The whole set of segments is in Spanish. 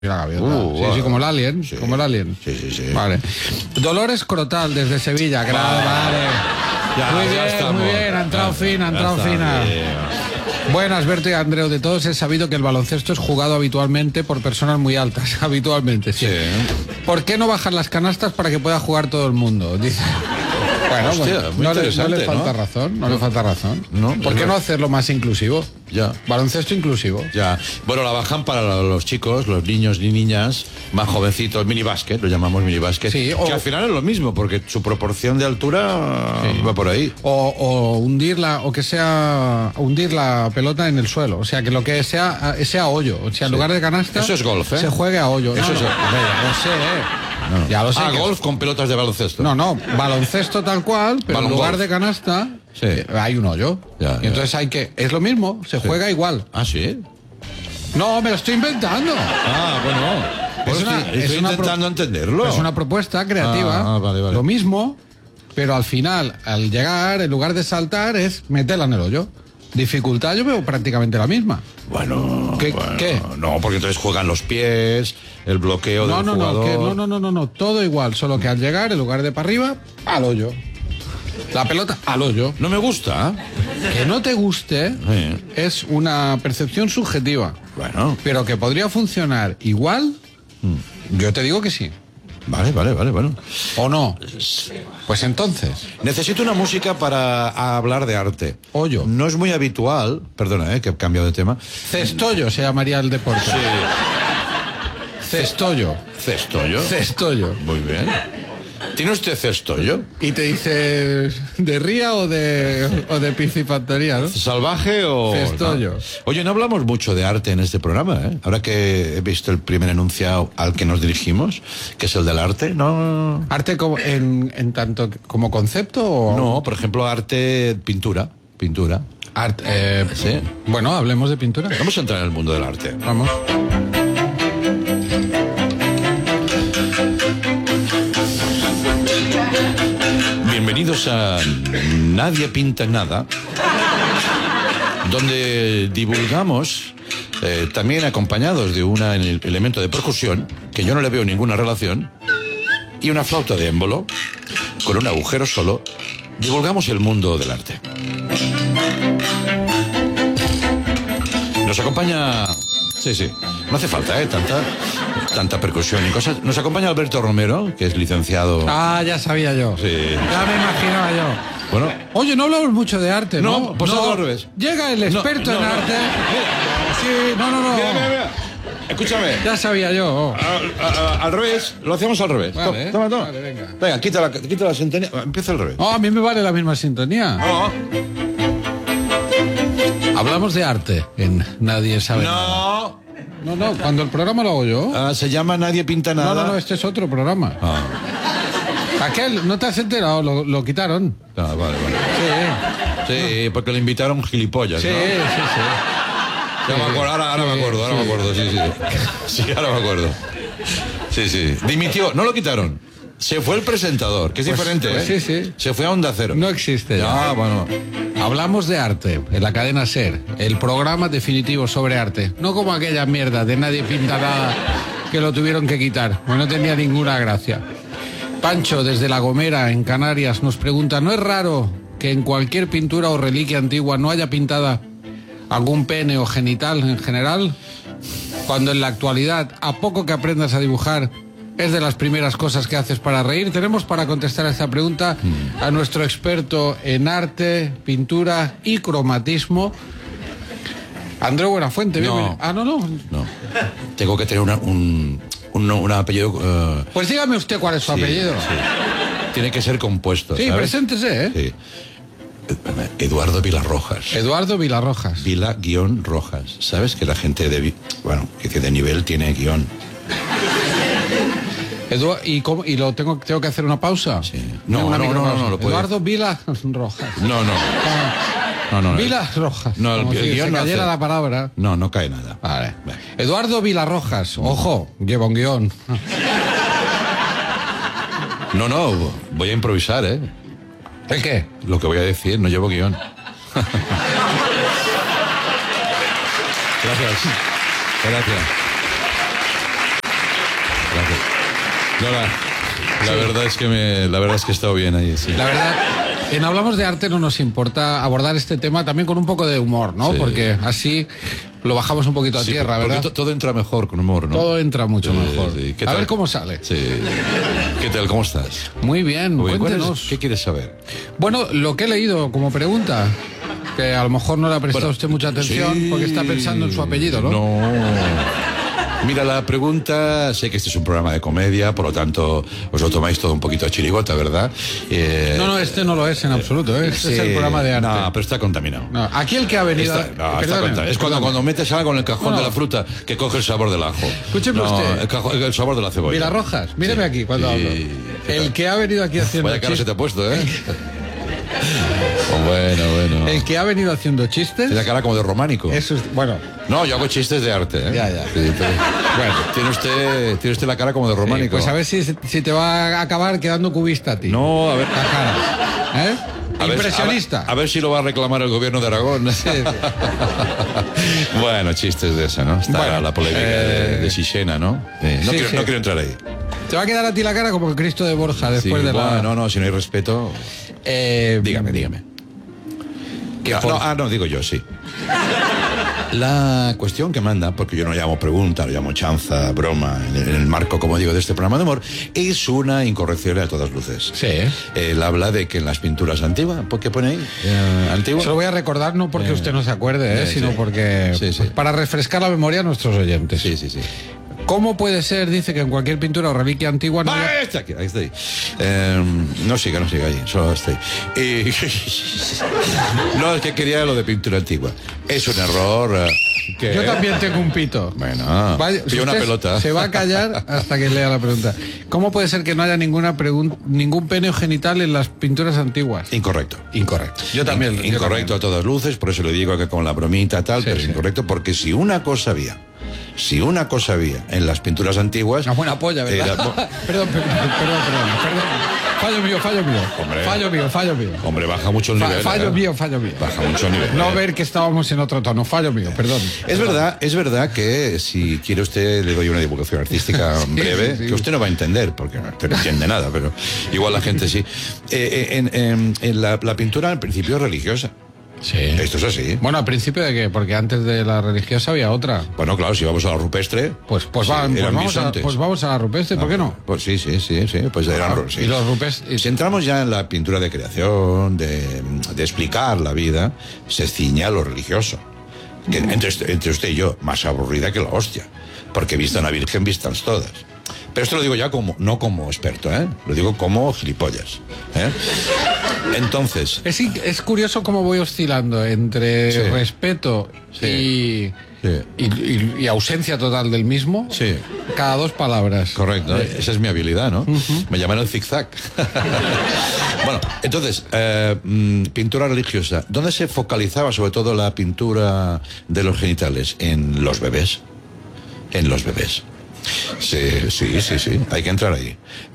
La gaviota. Sí, como el alien. Sí. Como el alien. Sí. Vale. Dolores Crotal desde Sevilla. Vale. Ya, Muy ya bien, estamos. muy bien. Ha entrado fina, ha entrado Ya está fina. bien. Buenas, Berto y Andreu. De todos es sabido que el baloncesto es jugado habitualmente por personas muy altas. Habitualmente, sí. ¿Por qué no bajar las canastas para que pueda jugar todo el mundo? Dice. Bueno, Hostia, muy no le interesante, falta ¿no? razón, no le falta razón. No, ¿Por qué no hacerlo más inclusivo? Ya. Baloncesto inclusivo. Ya. Bueno, la bajan para los chicos, los niños y niñas más jovencitos, minibásquet, lo llamamos minibásquet. Sí, que al final es lo mismo, porque su proporción de altura va por ahí. O hundirla, o que sea hundir la pelota en el suelo. O sea, que lo que sea hoyo. O sea, en lugar de canasta. Eso es golf, ¿eh? Se juegue a hoyo. Eso No, es- no, hombre, ya lo sé, No. Ya lo sé. que- golf con pelotas de baloncesto. No, baloncesto tal cual, pero en Balongolf. lugar de canasta Sí. hay un hoyo. Ya, Y entonces hay que. Es lo mismo, se juega igual. Ah, sí. No, me lo estoy inventando. Ah, bueno. Pues estoy intentando entenderlo. Es una propuesta creativa. Vale. Lo mismo, pero al final, al llegar, en lugar de saltar, es meterla en el hoyo. Dificultad yo veo prácticamente la misma. Bueno, ¿Qué- bueno, qué? No, porque entonces juegan los pies, el bloqueo del jugador. No, todo igual, solo que al llegar, en lugar de para arriba, al hoyo. La pelota al hoyo. No me gusta. Que no te guste Sí. es una percepción subjetiva, Bueno, pero que podría funcionar igual, yo te digo que sí. vale, bueno. ¿O no? Pues entonces, Necesito una música para hablar de arte. hoyo. No es muy habitual, perdona, que he cambiado de tema. Cestollo se llamaría el deporte. Cestollo. Cestollo. Cestollo. Muy bien. ¿Tiene usted cestollo? Y te dice de ría o de piscifantería, ¿no? ¿Salvaje o...? Cestollo. No. Oye, no hablamos mucho de arte en este programa, ¿eh? Ahora que he visto el primer enunciado al que nos dirigimos, que es el del arte, ¿no? ¿Arte como, en tanto como concepto o...? No, por ejemplo, arte, pintura. Sí. Bueno, hablemos de pintura. Vamos a entrar en el mundo del arte. Vamos. Bienvenidos a Nadie Pinta Nada, donde divulgamos, también acompañados de un elemento de percusión, que yo no le veo ninguna relación, y una flauta de émbolo, con un agujero solo, divulgamos el mundo del arte. Nos acompaña... Sí, no hace falta, tanta percusión y cosas. Nos acompaña Alberto Romero, que es licenciado... Ah, ya sabía yo. Sí. Ya me imaginaba yo. Bueno, Oye, no hablamos mucho de arte, ¿no? No, pues algo al revés. Llega el experto en arte. Sí, no. Mira. Escúchame. Ya sabía yo. Al revés, lo hacemos al revés. Vale, Toma. vale, venga. Venga, quita la sintonía. Empieza al revés. Oh, a mí me vale la misma sintonía. No. Hablamos de arte en Nadie Sabe Nada. No. No, cuando el programa lo hago yo. Se llama Nadie Pinta Nada. No, este es otro programa. Ah, Aquel, ¿no te has enterado? Lo quitaron. vale. Sí, porque le invitaron gilipollas, Sí. ¿no? Ya me acuerdo, ahora me acuerdo, sí. Sí, ahora me acuerdo. Sí. Dimitió, no lo quitaron. Se fue el presentador, que es diferente, pues ¿eh? sí. Se fue a Onda Cero. No existe ya. Ah, bueno. Hablamos de arte en la cadena SER, el programa definitivo sobre arte. No como aquella mierda de Nadie Pinta Nada que lo tuvieron que quitar, porque no tenía ninguna gracia. Pancho, desde La Gomera, en Canarias, nos pregunta, ¿no es raro que en cualquier pintura o reliquia antigua no haya pintada algún pene o genital en general? Cuando en la actualidad, a poco que aprendas a dibujar, es de las primeras cosas que haces para reír. Tenemos para contestar a esta pregunta a nuestro experto en arte, pintura y cromatismo, Andreu Buenafuente. No. Bienvenido. Ah, no. No. Tengo que tener un apellido... Pues dígame usted cuál es su apellido. Sí. Tiene que ser compuesto, Sí, ¿sabes? preséntese, ¿eh? Sí. Eduardo Vilarrojas. Eduardo Vilarrojas. Vila-Rojas. ¿Sabes que la gente que de nivel tiene guión? ¿Y lo tengo que hacer una pausa? Sí. No, lo puede. Eduardo Vilarrojas. No. Vilarrojas. No, el Como si guión se no cayera hace- la palabra. No cae nada. Vale. Eduardo Vilarrojas. Ojo, lleva un guión. No, voy a improvisar, ¿eh? ¿El qué? Lo que voy a decir, no llevo guión. Gracias. La verdad es que la verdad es que he estado bien ahí, sí. La verdad, en Hablamos de Arte no nos importa abordar este tema también con un poco de humor, ¿no? Sí. Porque así lo bajamos un poquito a Sí, tierra, porque ¿verdad? todo entra mejor con humor, ¿no? Todo entra mucho mejor. Sí. ¿Qué A tal? ver cómo sale. Sí. ¿Qué tal? ¿Cómo estás? Muy bien, Muy bien. cuéntenos. ¿Qué quieres saber? Bueno, lo que he leído como pregunta, que a lo mejor no le ha prestado usted mucha atención Sí. porque está pensando en su apellido, ¿no? No. Mira, la pregunta, sé que este es un programa de comedia, por lo tanto os lo tomáis todo un poquito a chirigota, ¿verdad? No, este no lo es en absoluto, ¿eh? Este es el programa de arte. No, pero está contaminado. No, aquí el que ha venido... Está perdone, contaminado. Es cuando perdone. metes algo en el cajón No. de la fruta que coge el sabor del ajo. Escúcheme usted. El sabor de la cebolla. Vilarrojas, míreme Sí. aquí cuando Sí. hablo. ¿Qué El tal? que ha venido aquí haciendo Vaya cara se chistes... te ha puesto, ¿eh? Bueno. El que ha venido haciendo chistes... Tiene cara como de románico. Eso es... Bueno, No, yo hago chistes de arte, ¿eh? Ya. Sí, bueno, tiene usted la cara como de románico. pues a ver si te va a acabar quedando cubista a ti. No, a ver. La cara. ¿Eh? A ver- Impresionista. a ver si lo va a reclamar el gobierno de Aragón. Bueno, chistes de esa, ¿no? Está Bueno, la polémica de Sixena, ¿no? sí. No quiero entrar ahí. Te va a quedar a ti la cara como el Cristo de Borja después Sí, de la... bueno, no, si no hay respeto. Dígame. Que Ah, por- no, digo yo, sí. La cuestión que manda, porque yo no llamo pregunta, lo llamo chanza, broma, en el marco, como digo, de este programa de humor, es una incorrección a todas luces. Sí. Él habla de que en las pinturas antiguas, ¿por qué pone ahí? ¿Antigua? Se lo voy a recordar no porque usted no se acuerde, sí, sino sí. porque... Sí, sí. pues, para refrescar la memoria a nuestros oyentes. Sí. ¿Cómo puede ser, dice, que en cualquier pintura o reliquia antigua no haya... Ahí está, ahí está. No siga ahí, solo estoy. No, es que quería lo de pintura antigua. Es un error. ¿Qué? Yo también tengo un pito. Bueno, Vaya, y una usted pelota. Se va a callar hasta que lea la pregunta. ¿Cómo puede ser que no haya ningún pene genital en las pinturas antiguas? Incorrecto. Incorrecto. Yo también. Incorrecto a todas luces, por eso le digo que con la bromita tal, pero es incorrecto, porque si una cosa había en las pinturas antiguas... Una buena polla, ¿verdad? Perdón. Fallo mío. Hombre. Fallo mío. Hombre, baja mucho el nivel. Fallo mío. Baja mucho el nivel. No ver que estábamos en otro tono. Fallo mío, perdón. Es verdad que si quiere usted le doy una divulgación artística breve, sí. que usted no va a entender, porque no entiende nada, pero igual la gente sí. En la pintura al principio es religiosa. Sí. Esto es así. Bueno, ¿al principio de qué? Porque antes de la religiosa había otra. Bueno, claro, si vamos a la rupestre... Pues eran bisontes. vamos a la rupestre, ¿por qué no? Pues sí, pues eran... Sí. Y los rupestres... Si entramos ya en la pintura de creación, de explicar la vida, se ciña a lo religioso. Que entre usted y yo, más aburrida que la hostia. Porque vista una virgen, vistas todas. Pero esto lo digo ya no como experto, ¿eh? Lo digo como gilipollas, ¿eh? Entonces... Es curioso cómo voy oscilando entre Sí. respeto Sí. y ausencia total del mismo. Sí. Cada dos palabras. Correcto, esa es mi habilidad, ¿no? Me llaman el zigzag. Bueno, entonces, pintura religiosa. ¿Dónde se focalizaba sobre todo la pintura de los genitales? En los bebés. En los bebés. Sí, hay que entrar ahí.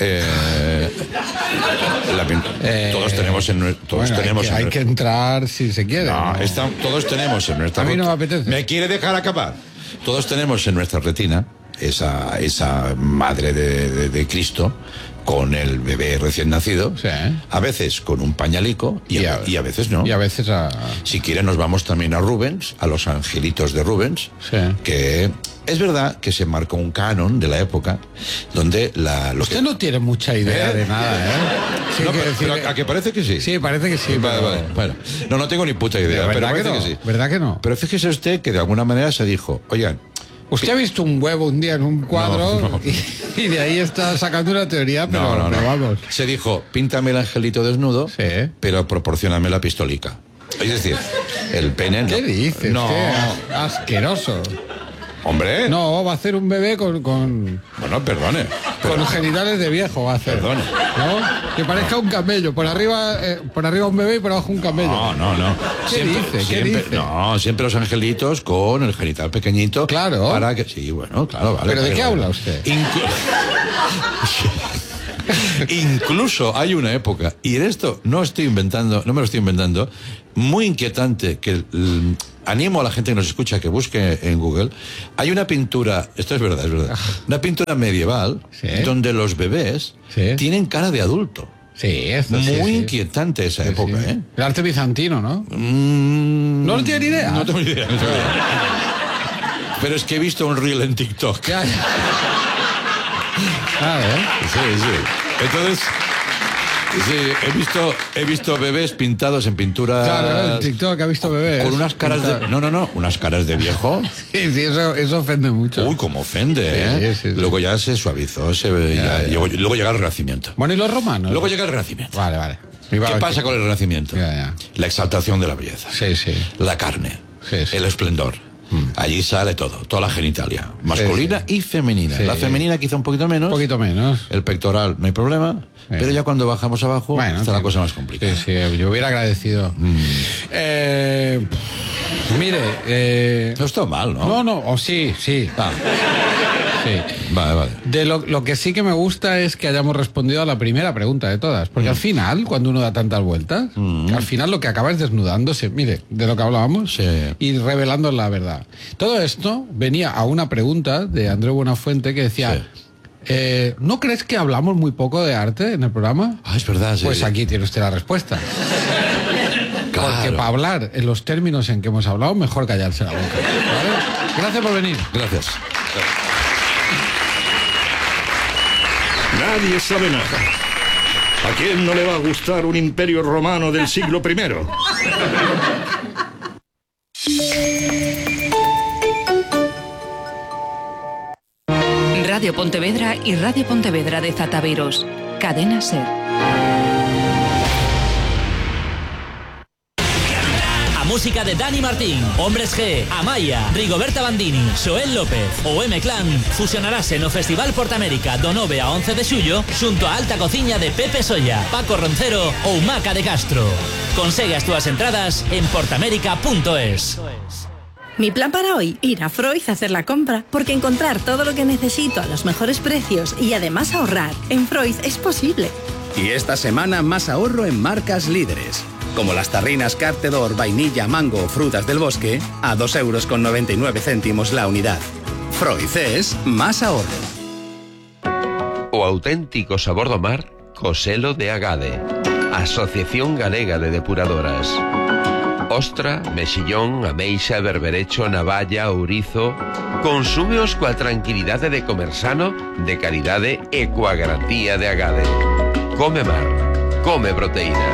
Todos tenemos Hay que entrar si se quiere. No, ¿no? todos tenemos en nuestra... A mí no me apetece. ¿Me quiere dejar acabar? Todos tenemos en nuestra retina esa madre de Cristo con el bebé recién nacido, Sí. a veces con un pañalico y a veces no. Y a veces Si quieren nos vamos también a Rubens, a los angelitos de Rubens, Sí. que es verdad que se marcó un canon de la época donde Usted no tiene mucha idea de nada, ¿eh? Sí, No, hay que pero decirle- ¿a que parece que sí? Sí, parece que sí. Vale, pero- vale. Bueno, no tengo ni puta idea, pero ¿Verdad que parece no? que sí. ¿Verdad que no? Pero fíjese usted que de alguna manera se dijo, oigan, Usted ha visto un huevo un día en un cuadro No. Y de ahí está sacando una teoría, pero pero vamos. Se dijo, píntame el angelito desnudo, Sí. pero proporcioname la pistolica. Es decir, el pene... ¿Qué dices? No, Qué asqueroso. hombre. No, va a hacer un bebé con Bueno, perdone. con genitales de viejo, va a hacer. Perdone. ¿No? Que parezca un camello. Por arriba un bebé y por abajo un camello. No. ¿Qué dice? ¿Qué dice? No, siempre los angelitos con el genital pequeñito. Claro. Para que... Sí, bueno, claro, vale. ¿Pero de vale, qué vale. habla usted? Incluso hay una época, y en esto no me lo estoy inventando, muy inquietante, que animo a la gente que nos escucha que busque en Google. Hay una pintura, esto es verdad, una pintura medieval, ¿sí?, donde los bebés, ¿sí?, tienen cara de adulto. Sí, esto sí. Muy inquietante esa época, ¿eh? El arte bizantino, ¿no? ¿No tiene ni idea? No tengo ni idea. Pero es que he visto un reel en TikTok. Ya. Sí. Entonces, sí, he visto bebés pintados en pintura. Claro, en TikTok ha visto bebés. Con unas caras de... No, unas caras de viejo. Sí, eso ofende mucho. Uy, cómo ofende, ¿eh? Sí. Luego ya se suavizó, luego llega el Renacimiento. Bueno, ¿y los romanos? Luego llega el Renacimiento. Vale. ¿Qué pasa con el Renacimiento? Ya. La exaltación de la belleza. Sí. La carne. Sí. El esplendor. Allí sale toda la genitalia, masculina y femenina. La femenina quizá un poquito menos. El pectoral no hay problema, pero ya cuando bajamos abajo está la cosa más complicada. Sí, yo hubiera agradecido. Mire, no está mal, ¿no? No, sí. Sí. Vale. De lo que sí que me gusta es que hayamos respondido a la primera pregunta de todas, porque al final, cuando uno da tantas vueltas, al final lo que acaba es desnudándose, mire, de lo que hablábamos, y revelando la verdad. Todo esto venía a una pregunta de Andreu Buenafuente que decía... ¿no crees que hablamos muy poco de arte en el programa? Es verdad, sí. Pues aquí tiene usted la respuesta. Claro. Porque para hablar en los términos en que hemos hablado, mejor callarse la boca. ¿Vale? Gracias por venir. Gracias. Nadie sabe nada. ¿A quién no le va a gustar un imperio romano del siglo I? Radio Pontevedra y Radio Pontevedra de Zataviros. Cadena SER. Música de Dani Martín, Hombres G, Amaya, Rigoberta Bandini, Xoel López ou M-Clan fusionarase no Festival Portamérica do 9 a 11 de xullo xunto a alta cociña de Pepe Solla, Paco Roncero ou Maca de Castro. Consegue as túas entradas en portamérica.es. Mi plan para hoy, ir a Freud a hacer la compra, porque encontrar todo lo que necesito a los mejores precios y además ahorrar en Freud es posible. Y esta semana más ahorro en marcas líderes, como las tarrinas Cartedor, vainilla, mango o frutas del bosque, a 2,99 € la unidad. Freud es más ahorro. O auténtico sabor do mar co selo de Agade, Asociación Galega de Depuradoras. Ostra, mexillón, ameixa, berberecho, navalla, ourizo... Consúmeos coa tranquilidade de comer sano, de calidade e coa garantía de Agade. Come mar, come proteína.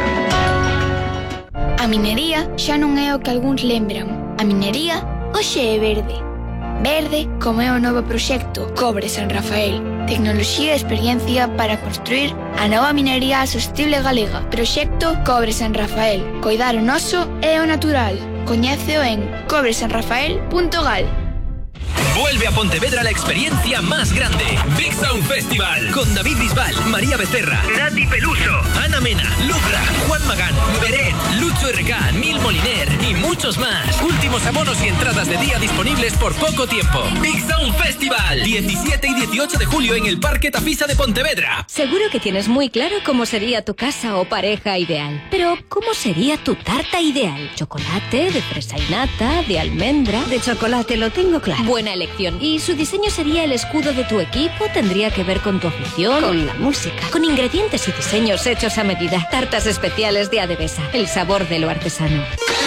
A minería xa non é o que algúns lembran. A minería hoxe é verde. Verde como é o novo proxecto Cobre San Rafael. Tecnoloxía e experiencia para construir a nova minería sostible galega. Proxecto Cobre San Rafael. Coidar o noso e o natural. Coñéceo en cobresanrafael.gal. Vuelve a Pontevedra la experiencia más grande. Big Sound Festival. Con David Bisbal, María Becerra, Nati Peluso, Ana Mena, Lucra, Juan Magán, Beret, Lucho RK, Mil Moliner y muchos más. Últimos abonos y entradas de día disponibles por poco tiempo. Big Sound Festival. 17 y 18 de julio en el Parque Tafisa de Pontevedra. Seguro que tienes muy claro cómo sería tu casa o pareja ideal. Pero, ¿cómo sería tu tarta ideal? ¿Chocolate, de fresa y nata, de almendra? De chocolate, lo tengo claro. Buena elección. ¿Y su diseño sería el escudo de tu equipo? ¿Tendría que ver con tu afición? Con la música. Con ingredientes y diseños hechos a medida. Tartas especiales de Adevesa. El sabor de lo artesano.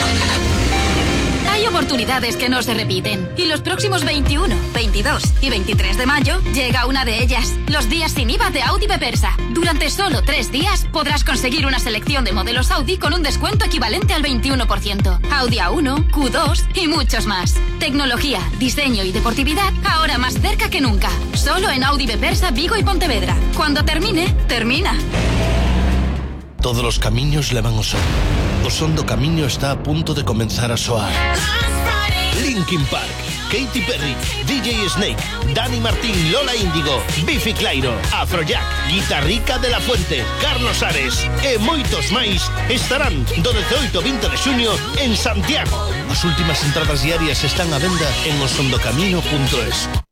Hay oportunidades que no se repiten. Y los próximos 21, 22 y 23 de mayo llega una de ellas. Los días sin IVA de Audi Bepersa. Durante solo 3 días podrás conseguir una selección de modelos Audi con un descuento equivalente al 21%. Audi A1, Q2 y muchos más. Tecnología, diseño y deportividad ahora más cerca que nunca. Solo en Audi Bepersa, Vigo y Pontevedra. Cuando termine, termina. Todos los camiños levan ao son. O son do camiño está a punto de comenzar a soar. Linkin Park, Katy Perry, DJ Snake, Dani Martín, Lola Índigo, Biffy Clyro, Afrojack, Guitarrica de la Fuente, Carlos Ares e moitos máis estarán do 18 ao 20 de xuño en Santiago. As últimas entradas diarias están á venda en osondocamino.es.